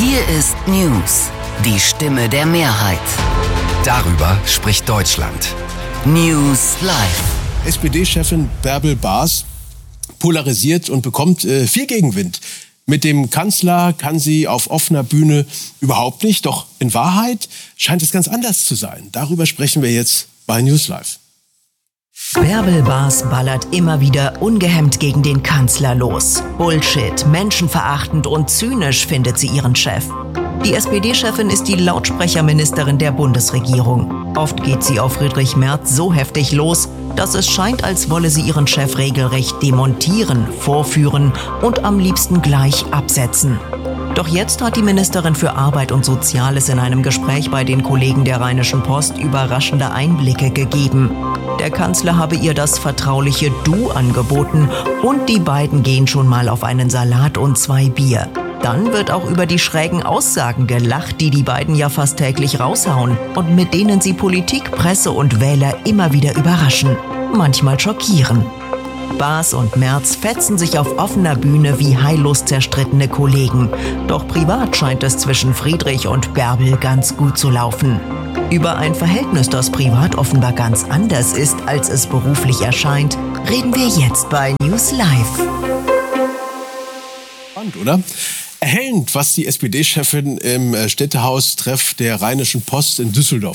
Hier ist News, die Stimme der Mehrheit. Darüber spricht Deutschland. News Live. SPD-Chefin Bärbel Baas polarisiert und bekommt viel Gegenwind. Mit dem Kanzler kann sie auf offener Bühne überhaupt nicht. Doch in Wahrheit scheint es ganz anders zu sein. Darüber sprechen wir jetzt bei News Live. Bärbel Baas ballert immer wieder ungehemmt gegen den Kanzler los. Bullshit, menschenverachtend und zynisch findet sie ihren Chef. Die SPD-Chefin ist die Lautsprecherministerin der Bundesregierung. Oft geht sie auf Friedrich Merz so heftig los, dass es scheint, als wolle sie ihren Chef regelrecht demontieren, vorführen und am liebsten gleich absetzen. Doch jetzt hat die Ministerin für Arbeit und Soziales in einem Gespräch bei den Kollegen der Rheinischen Post überraschende Einblicke gegeben. Der Kanzler habe ihr das vertrauliche Du angeboten und die beiden gehen schon mal auf einen Salat und 2 Bier. Dann wird auch über die schrägen Aussagen gelacht, die die beiden ja fast täglich raushauen und mit denen sie Politik, Presse und Wähler immer wieder überraschen, manchmal schockieren. Baas und Merz fetzen sich auf offener Bühne wie heillos zerstrittene Kollegen. Doch privat scheint es zwischen Friedrich und Bärbel ganz gut zu laufen. Über ein Verhältnis, das privat offenbar ganz anders ist, als es beruflich erscheint, reden wir jetzt bei News Live. Spannend, oder? Erhellend, was die SPD-Chefin im Städtehaustreff der Rheinischen Post in Düsseldorf